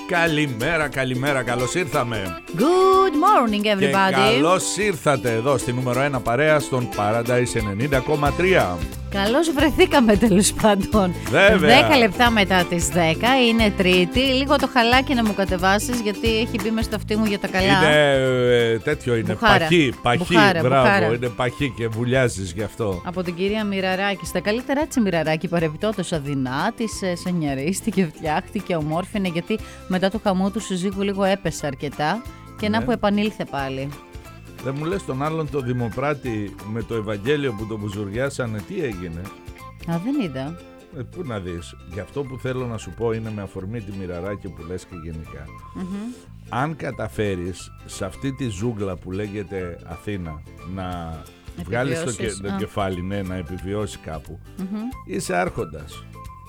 Καλημέρα, καλώς ήρθαμε. Good morning everybody. Και καλώς ήρθατε εδώ στη νούμερο 1 παρέα στον Paradise 90,3. Καλώς βρεθήκαμε τέλος πάντων. Βέβαια. 10 λεπτά μετά τις 10, είναι Τρίτη. Λίγο το χαλάκι να μου κατεβάσεις, γιατί έχει μπει μες στο αυτί μου για τα καλά. Είναι τέτοιο, είναι Μπουχάρα. παχύ. Μπουχάρα, Μπράβο, μπουχάρα. είναι παχύ και βουλιάζεις γι' αυτό. Από την κυρία Μοιραράκη. Στα καλύτερά της Μοιραράκη, παρεμπιπτόντως αδυνά της, σενιαρίστηκε, φτιάχτηκε, ομόρφινε, γιατί μετά το χαμό του συζύγου λίγο έπεσε αρκετά και να που επανήλθε πάλι. Δεν μου λες τον άλλον το Δημοπράτη με το Ευαγγέλιο που το μπουζουριάσανε, τι έγινε? Α, δεν είδα. Πού να δεις, γι' αυτό που θέλω να σου πω είναι με αφορμή τη Μοιραράκη που λες και γενικά. Αν καταφέρεις σε αυτή τη ζούγκλα που λέγεται Αθήνα να βγάλεις το κεφάλι, ναι, να επιβιώσει κάπου, είσαι άρχοντας.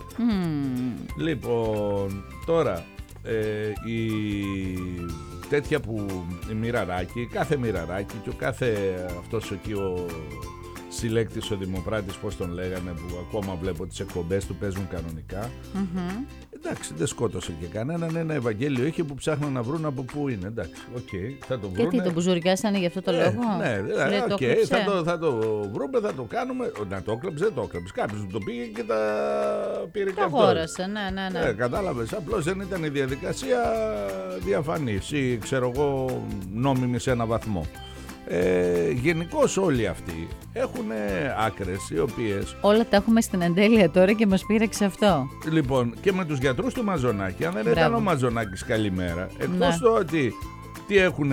Λοιπόν, τώρα η τέτοια που η Μοιραράκη, κάθε Μοιραράκη και ο κάθε αυτός εκεί ο συλλέκτης, ο Δημοπράτης, πώς τον λέγανε, που ακόμα βλέπω τις εκπομπές του παίζουν κανονικά. Εντάξει, δεν σκότωσε και κανέναν, ένα Ευαγγέλιο είχε που ψάχναν να βρουν από πού είναι. Εντάξει, θα το βρούμε. Και τι, τον μπουζουριάσανε γι' αυτό το λόγο? Ναι, θα το βρούμε, θα το κάνουμε. Να το έκλεψε, δεν το έκλεψε. Κάποιος το πήγε και τα πήρε και αυτό. Το αγόρασε, ναι. Κατάλαβες, απλώς δεν ήταν η διαδικασία διαφανής ή ξέρω εγώ νόμιμη σε ένα βαθμό. Γενικώς όλοι αυτοί έχουν άκρες οι οποίες... Όλα τα έχουμε στην εντέλεια τώρα και μας πήρεξε αυτό. Λοιπόν, και με τους γιατρούς του Μαζονάκη, αν δεν ήταν ο Μαζονάκης καλημέρα, εκτός το ότι τι έχουν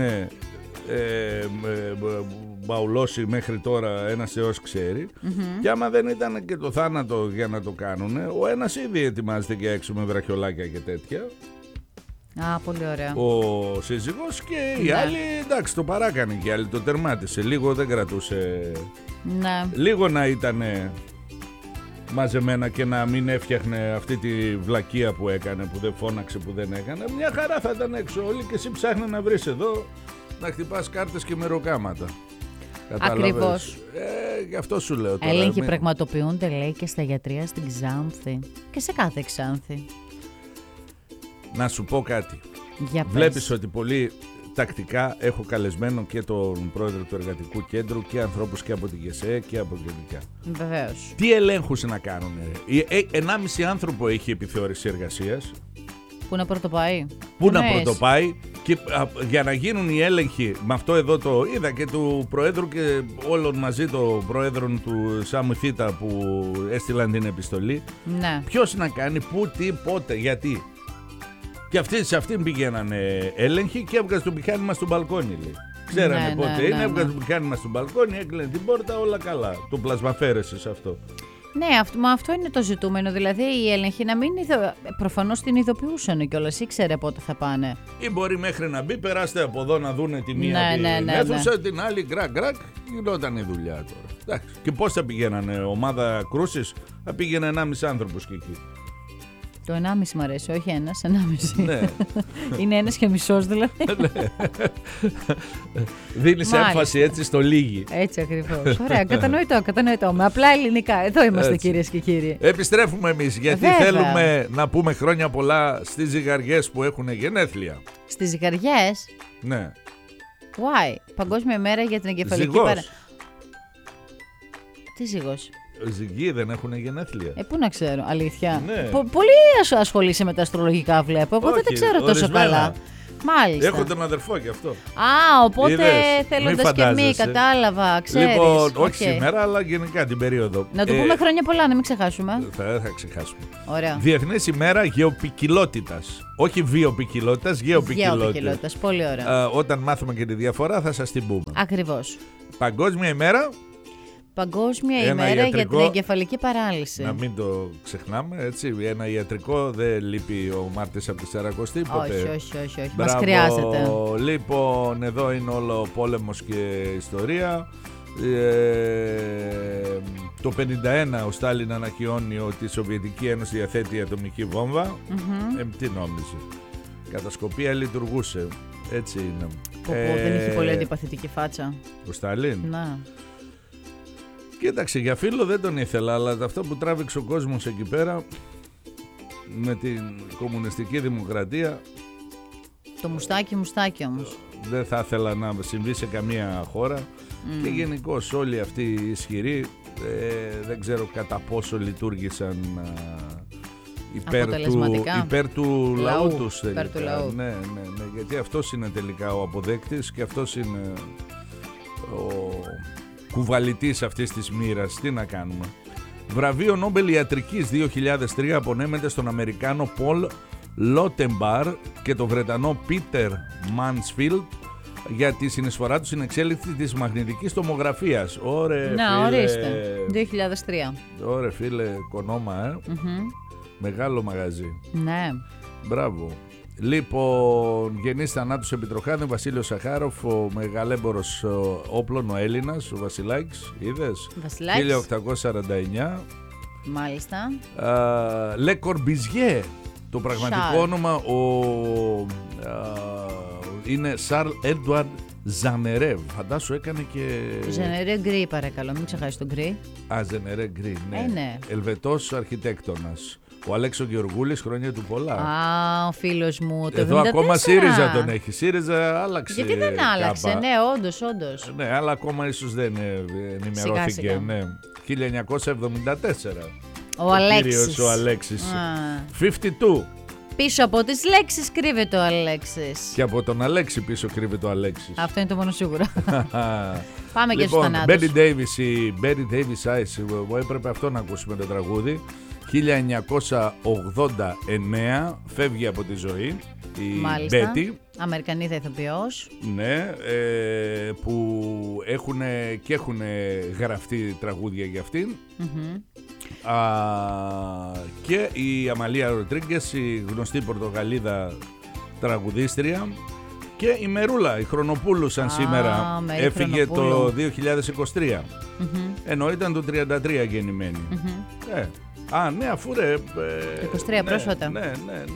μπαουλώσει μέχρι τώρα ένας Θεός ξέρει, και άμα δεν ήταν και το θάνατο για να το κάνουν, ο ένας ήδη ετοιμάζεται και έξω με βραχιολάκια και τέτοια. Α, πολύ ωραία. Ο σύζυγος και οι άλλοι, εντάξει, το παράκανε και οι άλλοι, το τερμάτισε. Λίγο δεν κρατούσε. Ναι. Λίγο να ήταν μαζεμένα και να μην έφτιαχνε αυτή τη βλακεία που έκανε, που δεν φώναξε, που δεν έκανε. Μια χαρά θα ήταν έξω όλοι και εσύ ψάχνε να βρεις εδώ να χτυπάς κάρτες και μεροκάματα. Ακριβώς. Γι' αυτό σου λέω τώρα. Έλεγχοι πραγματοποιούνται, λέει, και στα γιατρία στην Ξάνθη και σε κάθε Ξάνθη. Να σου πω κάτι. Βλέπεις ότι πολύ τακτικά έχω καλεσμένο και τον πρόεδρο του Εργατικού Κέντρου και ανθρώπους και από την ΓΕΣΕ και από γενικά. Βεβαίως. Τι ελέγχους να κάνουν? 1,5 άνθρωπο έχει επιθεώρηση εργασίας. Πού να πρωτοπάει? Πού να πρωτοπάει? Και για να γίνουν οι έλεγχοι, με αυτό εδώ το είδα και του Προέδρου και όλων μαζί των Προέδρων του Σάμου Θήτα που έστειλαν την επιστολή. Ναι. Ποιος να κάνει, πού, τι, πότε, γιατί. Και σε αυτήν πηγαίνανε έλεγχοι και έβγαζε το μηχάνημα στο μπαλκόνι, λέει. Ξέρανε πότε είναι, έβγαζε το μηχάνημα στο μπαλκόνι, έκλεινε την πόρτα, όλα καλά. Το πλασμαφέρεσαι σε αυτό. Ναι, αυτό είναι το ζητούμενο. Δηλαδή οι έλεγχοι να μην προφανώς την ειδοποιούσαν κιόλας, ήξερε πότε θα πάνε. Ή μπορεί μέχρι να μπει, περάστε από εδώ να δούνε τη μία την αίθουσα, την άλλη γκρακ, γινόταν η δουλειά τώρα. Εντάξει. Και πώς θα πηγαίνανε, ομάδα κρούσης, θα πήγαινε 1,5 άνθρωπος και εκεί. Το 1,5 μου αρέσει, όχι ένας, 1,5. Ναι. Είναι ένας και μισός δηλαδή. Δίνεις έμφαση έτσι στο λίγη. Έτσι ακριβώς. Ωραία, κατανοητό. Με απλά ελληνικά. Εδώ είμαστε, κυρίες και κύριοι. Επιστρέφουμε εμείς γιατί θέλουμε να πούμε χρόνια πολλά στις ζυγαριές που έχουν γενέθλια. Στις ζυγαριές? Ναι. Why? Παγκόσμια μέρα για την εγκεφαλική Τι ζυγός? Ζυγοί δεν έχουν γενέθλια. Πού να ξέρω, αλήθεια. Ναι. Πολύ ασχολείσαι με τα αστρολογικά, βλέπω. Εγώ δεν τα ξέρω τόσο καλά. Μάλιστα. Έχω τον αδερφό και αυτό. Οπότε θέλοντας και μη, κατάλαβα, ξέρεις. Λοιπόν, όχι σήμερα, αλλά γενικά την περίοδο. Να του πούμε χρόνια πολλά, να μην ξεχάσουμε. Θα ξεχάσουμε. Ωραία. Διεθνής ημέρα γεωπικιλότητας. Όχι βιοπικιλότητας, γεωπικιλότητας. Πολύ ωραία. Όταν μάθουμε και τη διαφορά θα σας την πούμε. Ακριβώς. Παγκόσμια ημέρα. Παγκόσμια ημέρα για την εγκεφαλική παράλυση. Να μην το ξεχνάμε, έτσι. Ένα ιατρικό δεν λείπει ο Μάρτης από τη Σαρακοστή. Όχι. Μας χρειάζεται. Λοιπόν, εδώ είναι όλο πόλεμος και ιστορία. Το 1951 ο Στάλιν ανακοινώνει ότι η Σοβιετική Ένωση διαθέτει ατομική βόμβα. Τι νόμιζε? Κατασκοπία λειτουργούσε. Έτσι είναι. Δεν είχε πολύ αντιπαθητική φάτσα ο Στάλιν. Να. Κοίταξε, για φίλο δεν τον ήθελα, αλλά αυτό που τράβηξε ο κόσμος εκεί πέρα με την κομμουνιστική δημοκρατία Το μουστάκι όμως. Δεν θα ήθελα να συμβεί σε καμία χώρα. Και γενικώς όλοι αυτοί οι ισχυροί δεν ξέρω κατά πόσο λειτουργήσαν υπέρ του λαού τους τελικά. Ναι, γιατί αυτός είναι τελικά ο αποδέκτης και αυτός είναι ο κουβαλητής αυτής της μοίρας. Τι να κάνουμε. Βραβείο Νόμπελ Ιατρικής 2003 απονέμεται στον Αμερικάνο Πολ Λότεμπαρ και τον Βρετανό Πίτερ Μάνσφιλντ για τη συνεισφορά του στην εξέλιξη της μαγνητικής τομογραφίας. Ωραία, ορίστε. 2003. Ωραία, φίλε, κονόμα, Μεγάλο μαγαζί. Ναι. Μπράβο. Λοιπόν, γεννής θανάτους επί Τροχάδη, Βασίλειος Σαχάροφ, ο μεγαλέμπορος όπλων, ο Έλληνας, ο Βασιλάκης, είδες, 1849. Μάλιστα. Λε Κορμπιζιέ, το πραγματικό όνομα είναι Σαρλ Έντουαρντ Ζανερεύ. Φαντάσου έκανε και... Ζανερεύ Γκρι, παρακαλώ, μην ξεχάσεις τον Γκρι. Ζανερεύ Γκρι, ναι. Ναι. Ελβετός αρχιτέκτονας. Ο Αλέξο Γεωργούλης, χρόνια του πολλά. Ο φίλος μου, το 1974. Εδώ ακόμα ΣΥΡΙΖΑ τον έχει. ΣΥΡΙΖΑ άλλαξε. Γιατί δεν άλλαξε, ναι, όντως. Ναι, αλλά ακόμα ίσως δεν ενημερώθηκε. Ναι. 1974. Ο Αλέξης. 52. Πίσω από τις λέξεις κρύβεται ο Αλέξης. Και από τον Αλέξη πίσω κρύβεται ο Αλέξης. Αυτό είναι το μόνο σίγουρο. Πάμε και στους θανάτους. Μπέρι Ντέιβις, η Μπέρι Ντέιβις Άις, έπρεπε αυτό να ακούσουμε το τραγούδι. 1989 φεύγει από τη ζωή η Μπέτι. Αμερικανίδα ηθοποιός. Ναι, που έχουν γραφτεί τραγούδια για αυτήν. Και η Αμαλία Ροντρίγκες, η γνωστή Πορτογαλίδα τραγουδίστρια. Και η Μερούλα, η Χρονοπούλου σαν σήμερα, έφυγε το 2023. Ενώ ήταν το 33 γεννημένη. Ναι, αφού ρε... 23 πρόσφατα. Ναι.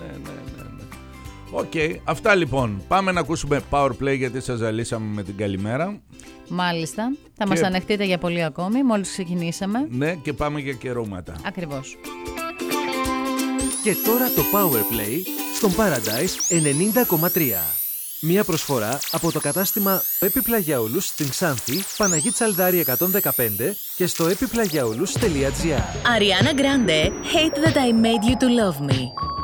Οκ, αυτά λοιπόν. Πάμε να ακούσουμε Powerplay γιατί σας ζαλίσαμε με την καλημέρα. Μάλιστα. Θα μας ανεχτείτε για πολύ ακόμη, μόλις ξεκινήσαμε. Ναι, και πάμε για καιρούματα. Ακριβώς. Και τώρα το Powerplay στον Paradise 90,3. Μία προσφορά από το κατάστημα Επιπλαγιαούλους στην Ξάνθη, Παναγή Τσαλδάρη 115 και στο epiplagiaoulous.gr. Ariana Grande, Hate That I Made You To Love Me.